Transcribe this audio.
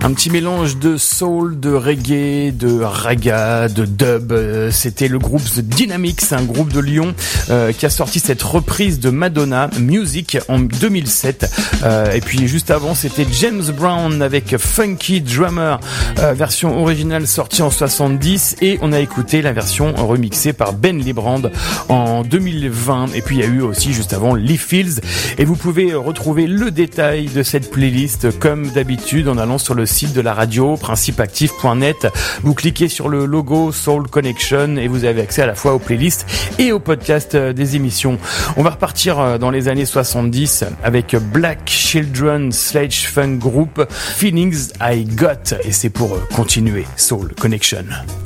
Un petit mélange de soul, de reggae, de raga, de dub. C'était le groupe The Dynamics, un groupe de Lyon qui a sorti cette reprise de Madonna, Music, en 2007. Et puis juste avant, c'était James Brown avec Funky Drummer, version originale sortie en 70. Et on a écouté la version remixée par Ben Librand en 2020. Et puis il y a eu aussi juste avant Lee Fields. Et vous pouvez retrouver le détail de cette playlist comme d'habitude en allant sur le site de la radio, principeactif.net. Vous cliquez sur le logo Soul Connection et vous avez accès à la fois aux playlists et aux podcasts des émissions. On va repartir dans les années 70 avec Black Children Sledge Funk Group, Feelings I Got, et c'est pour continuer Soul Connection.